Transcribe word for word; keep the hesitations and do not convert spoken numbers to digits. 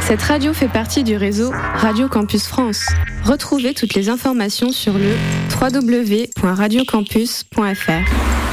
Cette radio fait partie du réseau Radio Campus France. Retrouvez toutes les informations sur le w w w point radio campus point f r.